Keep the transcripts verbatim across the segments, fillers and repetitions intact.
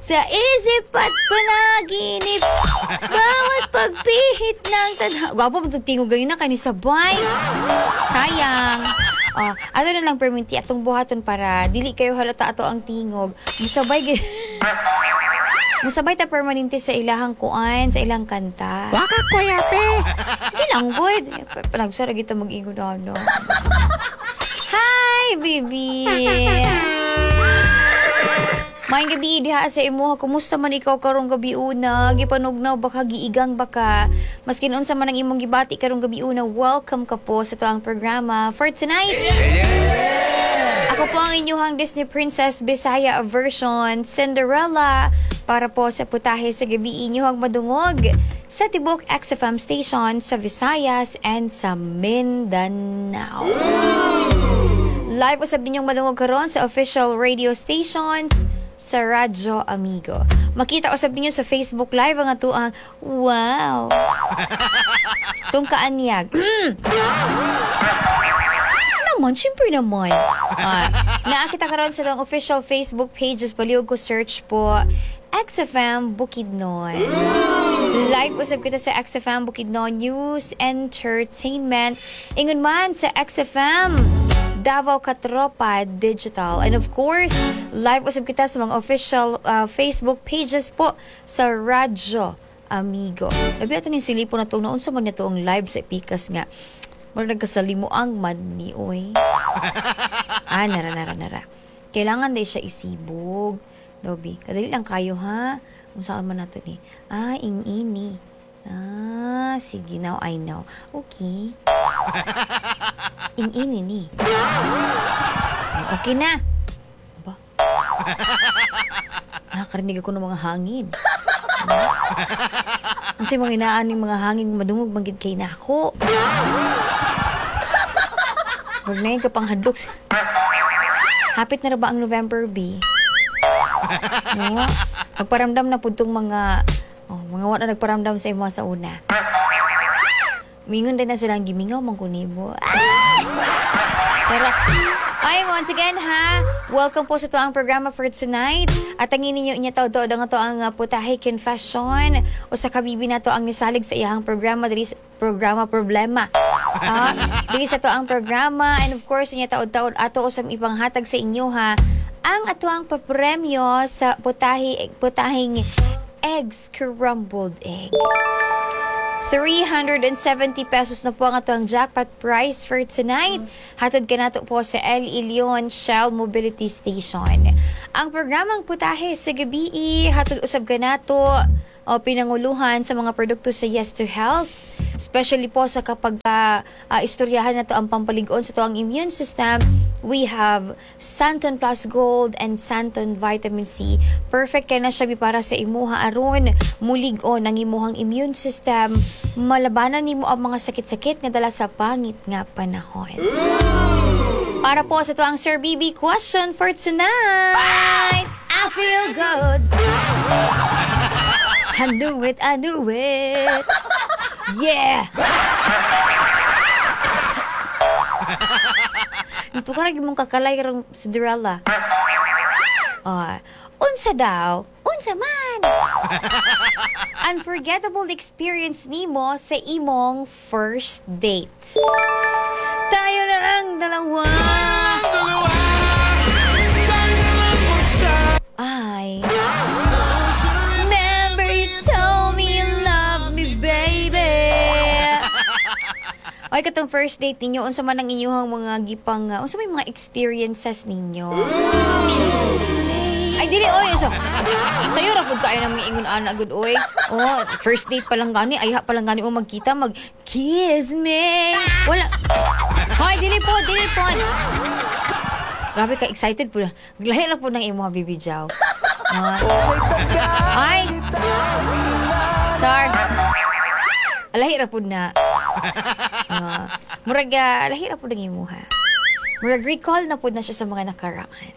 Sa isip at panaginip, bawat pagpihit ng tadhana. Gwapo mo itong tingog ganyan na kani sabay. Sayang. Oh, ano na lang perminti atong buhaton para dili kayo halata ato ang tingog. Musabay Musabay ta permanente sa ilahang kuan, sa ilang kanta. Waka kuya pe. Hindi lang good. Palagsara kita mag-ingon ano. Hi, baby. Maayong gabi diha sa imo. Kumusta man ikaw karong gabi una? Gipanugnaw baka giigang baka. Maskin unsa man ang imong gibati karong gabi una, welcome ka po sa tuang programa for tonight. Ako po ang inyong Disney Princess Bisaya version Cinderella para po sa putahe sa gabi inyong madungog sa Tibok X F M station sa Visayas and sa Mindanao. Live usab ninyong madungog karon sa official radio stations sa Radyo Amigo. Makita usab ninyo sa Facebook Live ang atuang wow. Tung kaanyag. Naman, syempre naman. Uh, Naakita karon sa itong official Facebook pages, paliog ko search po X F M Bukidnon. Live usab kita sa X F M Bukidnon News Entertainment. Ingon man sa X F M Davao Katropa Digital. And of course, live usab kita sa mga official uh, Facebook pages po sa Radyo Amigo. Labi ato ni silipo na itong naunsa man na itong live sa Pikas nga. Marag nagkasalimo ang mani, oy. Ah, nara, nara, nara. Kailangan day siya isibog. Dobi, kadali lang kayo, ha? Kung saan man nato ni. Ah, ing-ini. Ah, sige, now I know. Okay. Ing-ini ni. Okay na. Aba? Nakakarinig ako ng mga hangin. Kasi mga inaan ng mga hangin madungog manggid kay nako. Huwag na yung kapanghadlok. Hapit na ba ang November B? No? Magparamdam na po itong mga oh, mga wala na nagparamdam sa imo sa una. Mingon din na silang gimingaw mangkunibo. Teras. Ay, once again ha, welcome po sa tuang programa for tonight. At ang ininyo niya tao doon ang to ang uh, putahe confession o sa kabibi na to ang nisalig sa iyang programa diri programa problema. Ah, dili sa to ang programa and of course niya taod-taod ato usam ipanghatag sa inyo ha ang atuang papremyo sa putahe putahing eggs crumbled egg. three hundred seventy pesos na po ang atuang jackpot prize for tonight. Hatod ka nato po sa El Ilion Shell Mobility Station. Ang programang putahe sa gabi hatod usab ka nato o pinanguluhan sa mga produkto sa Yes to Health. Especially po sa kapag uh, uh, istoryahan na to ang pampalig-on sa to ang immune system, we have Santon Plus Gold and Santon Vitamin C. Perfect kay na siya para sa imuha aron mulig-on ang imuhang immune system, malabanan nimo ang mga sakit-sakit nga dala sa pangit nga panahon. Para po sa to ang Sir B B question for tonight. I feel good. I do it, I do it. Yeah! Ito ka rin mong kakalay karong Cinderella. Uh, unsa daw? Unsa man? Unforgettable experience nimo sa imong first date. Tayo na lang dalawa. Dalawa. Ay. Remember you told me you love me, baby. Ay, katong first date ninyo, unsa man ang inyong mga gipang, uh, unsa may mga experiences ninyo? Ay, dili, oy, so, sayo ra pud kayo nang ingon ana good oy. Oh, first date pa lang gani, ay ha pa lang gani o magkita, mag kiss me. Wala. Hoy, dili po, dili po. Grabe ka excited po. Lahi ra po ng imo Bibi Jaw. Uh, ay. Char. Lahi ra po na. Uh, murag uh, lahi ra po ng imo ha. Murag recall na po na siya sa mga nakaraan.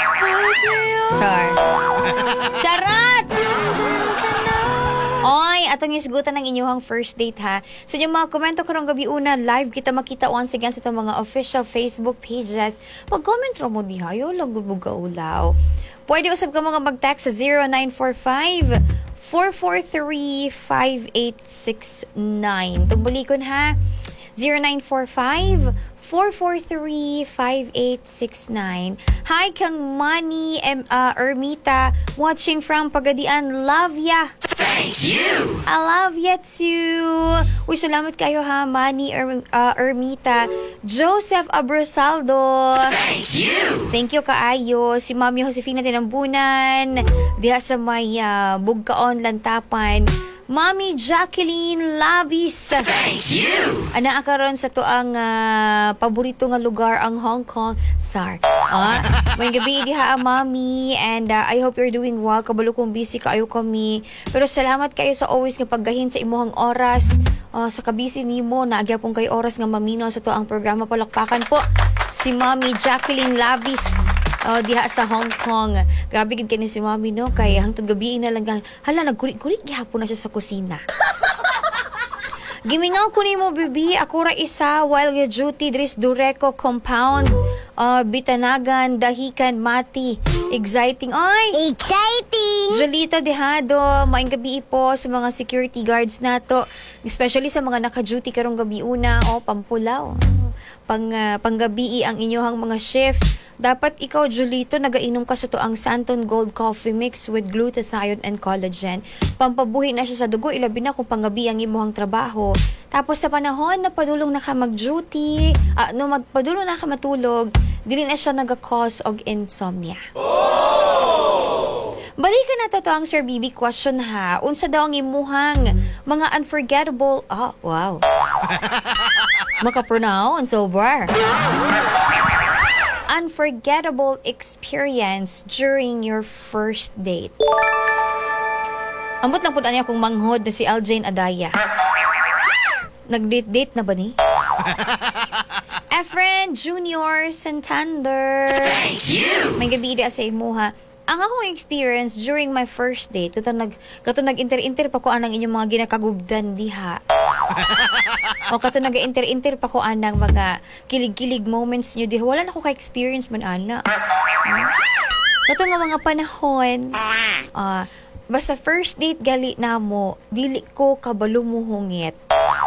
Char. Charot! Oy, atong isgutan ng inyong first date ha. Sa inyong mga komento karong gabi una, live kita makita once again sa itong mga official Facebook pages. Pag-comment ro mo diha, yo lang gubuga ulaw. Pwede usab ka mga mag-text sa zero nine four five, four four three, five eight six nine. Tungbulikon ha. zero nine four five, four four three, five eight six nine. Hi kang Manny M, uh, Ermita watching from Pagadian. Love ya. Thank you. I love ya too. Uy, salamat kayo ha, Manny er, uh, Ermita. Joseph Abrosaldo. Thank you. Thank you kaayo. Si Mami Josefina Tinambunan. Diha sa may uh, Bugkaon, Lantapan. Mami Jacqueline Labis. Thank you. Ana akaron sa to ang uh, paborito nga lugar ang Hong Kong. Sar. Ah, may gabi diha Mami, and uh, I hope you're doing well. Kabalo kong busy kaayo kami. Pero salamat kayo sa always nga paggahin sa imuhang oras. Uh, sa kabisi nimo naagya pong kay oras nga mamino sa to ang programa. Palakpakan po si Mami Jacqueline Labis. Oh, diha sa Hong Kong. Grabe gid kani si Mami no kay hangtod gabi na lang hala nagkurik-kurik gihapon na siya sa kusina. Gimingaw ko nimo bibi ako ra isa while your duty dris Dureco compound, uh, Bitanagan, Dahican, Mati. Exciting ay. Exciting! Jolito Dehado, maing gabi po sa mga security guards nato, especially sa mga naka-duty karong gabi una o pampulaw. Pang uh, panggabi ang inyohang mga shift. Dapat ikaw, Julito, nagainom ka sa to ang Santon Gold Coffee Mix with glutathione and collagen. Pampabuhi na siya sa dugo, ilabi na kung panggabi ang imuhang trabaho. Tapos sa panahon na padulong na ka mag-duty, uh, no, magpadulong na ka matulog, dili na siya nag-cause og insomnia. Oh! Balikan na to to ang Sir Bibi question ha. Unsa daw ang imuhang mga unforgettable, oh, wow. Maka-pronounce, over. Unforgettable experience during your first date. Ambot lang po niya kung manghod na si Aljane Adaya. Nag-date-date na ba ni? Efren Junior Santander. Thank you. May gabi di sa imuha. Ang akong experience during my first date, kato nag kato nag-inter-inter pa ko anang inyong mga ginakagubdan diha. O kato nag-inter-inter pa ko anang mga kilig-kilig moments nyo diha. Wala na ko ka-experience man ana. Kato nga mga panahon, ah, uh, basta first date gali na mo, dili ko kabalo mo hungit.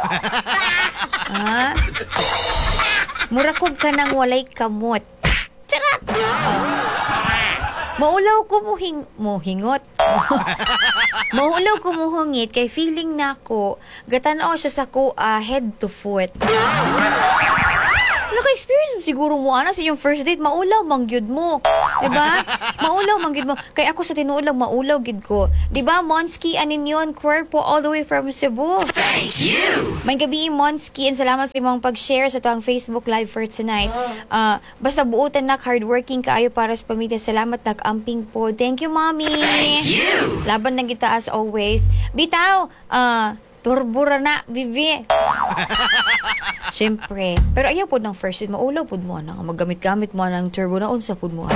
Ha? Murakog ka nang walay kamot. Charat! Oh. Maulaw ko muhing muhingot. Maulaw ko muhungit kay feeling nako gatanaw siya sa ko uh, head to foot. Naka-experience siguro mo ana sa yung first date, maulaw mangyud mo. 'Di ba? Maulaw mangyud mo. Kay ako sa tinuod lang maulaw gid ko. 'Di ba? Monski Aninyon Cuerpo all the way from Cebu. Thank you. May gabi Monski, and salamat sa imong pag-share sa tuang Facebook live for tonight. Uh, basta buutan nak hardworking kaayo para sa pamilya. Salamat nag-amping po. Thank you, Mommy. Thank you. Laban lang kita as always. Bitaw, uh, turbura na, bibi. Siyempre. Pero ayaw po ng first date. Maulaw po mo na. Magamit-gamit mo ng turbo na unsa po mo.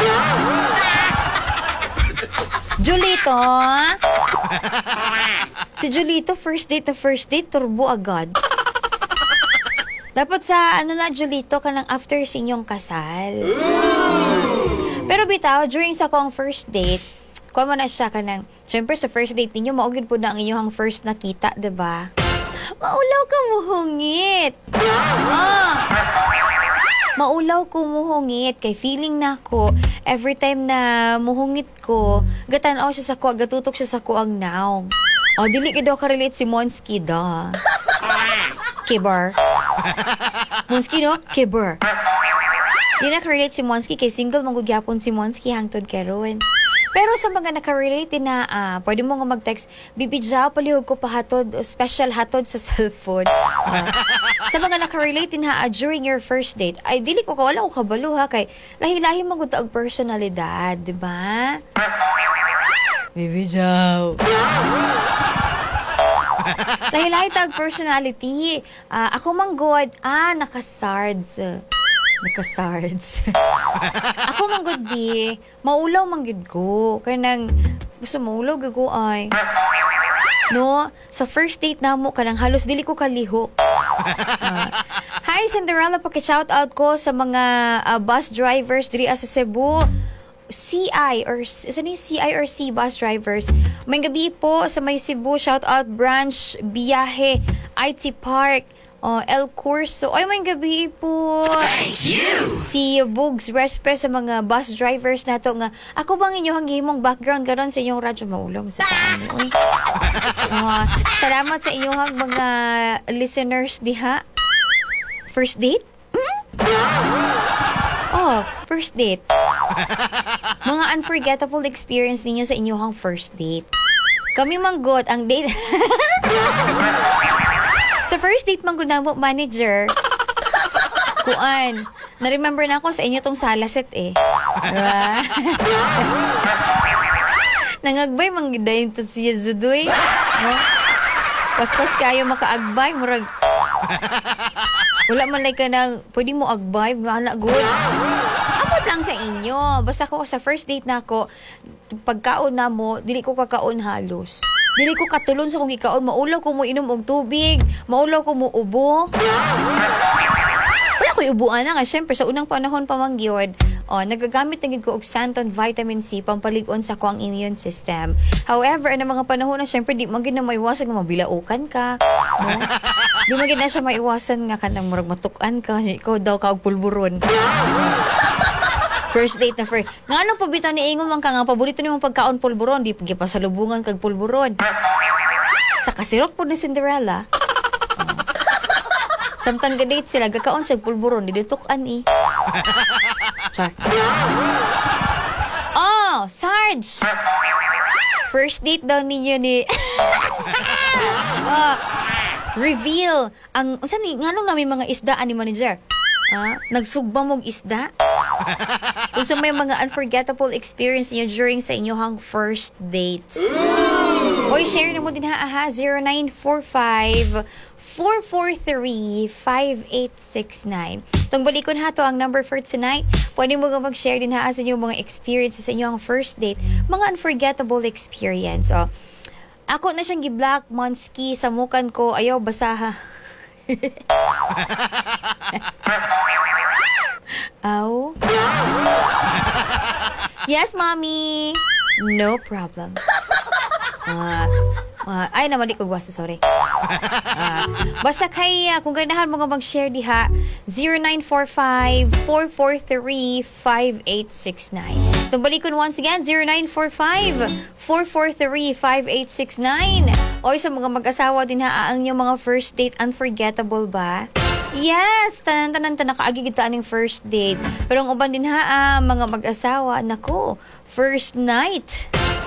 Julito. Si Julito, first date na first date, turbo agad. Dapat sa, ano na, Julito, ka ng after sa inyong kasal. Pero bitaw, during sa kong first date, kuha mo na siya ka ng, siyempre sa first date ninyo, maugid po na ang inyong first nakita, diba? Maulaw ka muhungit. Ah. Maulaw ko muhungit kay feeling na ko every time na muhungit ko gatanaw siya sa ko, gatutok siya sa ko ang naong. Oh, dili ka daw ka-relate si Monski da. Kibar. Monski no? Kibar. Di na ka-relate si Monski kay single mangugyapon si Monski hangtod karon. Pero sa mga nakarelate na, uh, pwede mo nga mag-text, bibidya, palihog ko pa hatod, special hatod sa cellphone. Uh, sa mga nakarelate na uh, during your first date, ay dili ko kawala ko kabalo ha, kay lahi-lahi magunda og personalidad, di ba? Bibidya. Lahi-lahi tag personality. Uh, ako man god, ah, naka-sards. Naka-sards. Ako man god di, maulaw man gid ko. Kaya nang, gusto maulaw gid ko ay. No, sa first date na mo, kanang halos dili ko kalihok. Ah. Hi, Cinderella, paki-shout out ko sa mga ah, bus drivers diri sa Cebu. C I or so ni C I or C bus drivers. May gabi po sa may Cebu, shout out branch Biyahe, I T Park, oh, El Curso. Ay, may gabi po. Thank you. Si Bugs Respect sa mga bus drivers nato nga ako bang inyong himong background karon sa inyong radyo maulong sa paano oy. Ah, salamat sa inyong mga listeners diha. First date? Hmm? Oh, first date. Mga unforgettable experience ninyo sa inyong first date. Kami manggod ang date. Sa first date manggod na mo manager. Kuan. Na-remember na ako sa inyo tong salaset eh. Diba? Nangagbay manggidayin to siya zudoy. No? Paspas kayo makaagbay. Murag. Wala man like ka ng, pwede mo agbay. Wala good. Abot lang sa inyo. Basta ko sa first date na ako, pagkaon na mo, dili ko kakaon halos. Dili ko katulon sa kong ikaon. Maulaw ko mo inom og tubig. Maulaw ko mo ubo. Wala ko iubuan na. Kasi syempre, sa unang panahon pa mangyod, oh, nagagamit na gid ko og Santon Vitamin C pampalig-on sa ko ang immune system. However, ang mga panahon na syempre, di man gid na maiwasan nga mabilaukan ka. No? Di man gid na siya maiwasan nga kanang murag matukan ka. Ikaw daw ka og pulburon. First date na first. Nga anong pabita ni Ingon man ka nga paborito ni mong pagkaon pulburon, di pagi pasalubungan kag pulburon. Sa kasirok po ni Cinderella. Oh. Samtang ga-date sila, gakaon siya pulburon, didutukan eh. Char. Oh, Sarge! First date daw ninyo ni... oh, reveal ang... Saan ni? Nga nung namin mga isdaan ni manager? Ah, nagsugba mong isda? Kung sa may mga unforgettable experience niyo during sa inyong first date. Oy, share na mo din ha, aha, zero nine four five, four four three, five eight six nine. Itong balikon ha to ang number for tonight. Pwede mo nga mag-share din ha sa inyong mga experiences sa inyong first date. Mga unforgettable experience. O, ako na siyang gi-black monski sa mukan ko. Ayaw, basa ha. Aw. Yes, mommy. No problem. Ah, uh, ay namali ko gwasa, sorry. Ah, basta kay uh, kung ganahan mo nga mag-share diha zero nine four five, four four three, five eight six nine. Tumbalikon once again zero nine four five, four four three, five eight six nine. Oy, sa mga mag-asawa din ha, ang inyong mga first date unforgettable ba? Yes, tanan-tanan ta nakaagi kita aning first date. Pero ang uban din ha, ah, mga mag-asawa, nako, first night.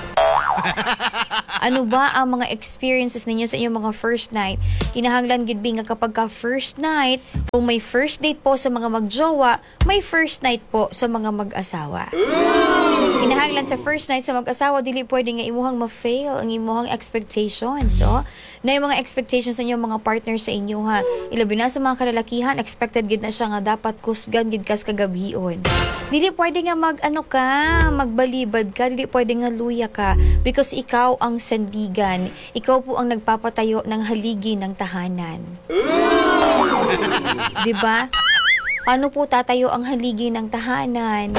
Ano ba ang mga experiences ninyo sa inyong mga first night? Kinahanglan gid bi nga kapag ka first night, kung may first date po sa mga magjowa, may first night po sa mga mag-asawa. Kinahanglan sa first night sa mag-asawa, dili pwede nga imuhang ma-fail ang imuhang expectations. So, na yung mga expectations sa inyong mga partner sa inyo ha. Ilabi na sa mga kalalakihan, expected gid na siya nga dapat kusgan gid kas kagabion. Dili pwede nga mag ano ka, magbalibad ka, dili pwede nga luya ka because ikaw ang sandigan. Ikaw po ang nagpapatayo ng haligi ng tahanan. Diba? Paano po tatayo ang haligi ng tahanan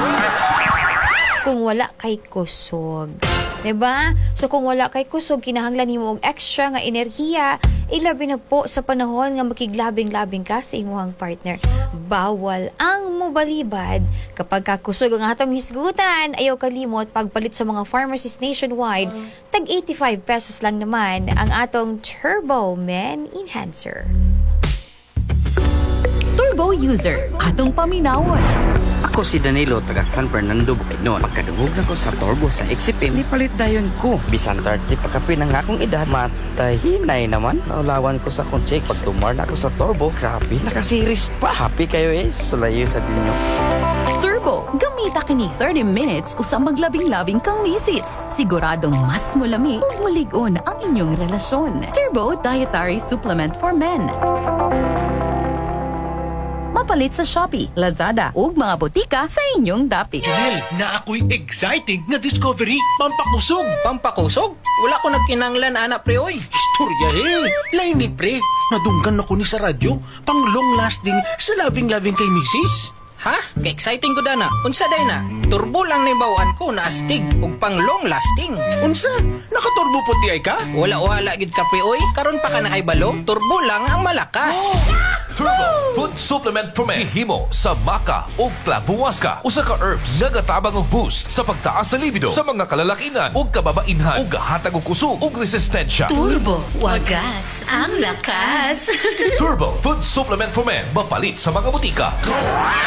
kung wala kay kusog? Diba? So kung wala kay kusog, kinahanglan nimo og extra nga enerhiya, ilabi na po sa panahon nga makiglabing-labing ka sa imuhang partner. Bawal ang mobalibad kapag kakusog ang atong hisgutan. Ayaw kalimot, pagpalit sa mga pharmacies nationwide, tag eighty-five pesos lang naman ang atong Turbo Men Enhancer. Turbo user, atong paminawon. Ako si Danilo, taga San Fernando, Bukidnon. Pagkadungog na ko sa Turbo sa X P M, nipalit dayon ko. Bisan thirty pagkapi ng akong edad, matahinay naman. Naulawan ko sa akong check. Pag tumar na ako sa Turbo, grabe, nakasiris pa. Happy kayo eh, sulayo sa dinyo. Turbo, gamita kini thirty minutes usang maglabing-labing kang misis. Siguradong mas mulami ug malig-on ang inyong relasyon. Turbo Dietary Supplement for Men. mapalit sa Shopee, Lazada ug mga botika sa inyong dapit. Janelle, na ako'y exciting nga discovery. Pampakusog. Pampakusog? Wala ko nagkinanglan, anak pre, oy. Istorya eh. Lain ni pre. Nadunggan ako ni sa radyo. Pang long lasting sa loving-loving kay misis. Ha? Ka-exciting ko dana. Unsa day na? Turbo lang ni bawaan ko na astig ug pang long lasting. Unsa? Nakaturbo puti ay ka? Wala-wala gid ka pre, oy. Karon pa ka na kay balo. Turbo lang ang malakas. Turbo Food Supplement for Men himo sa maca ug clavuasca, usa ka herbs nga gatabang og boost sa pagtaas sa libido sa mga kalalakinan ug kababainhan ug hatag og kusog ug resistensya. Turbo, wagas, ang lakas. Turbo Food Supplement for Men mapalit sa mga butika.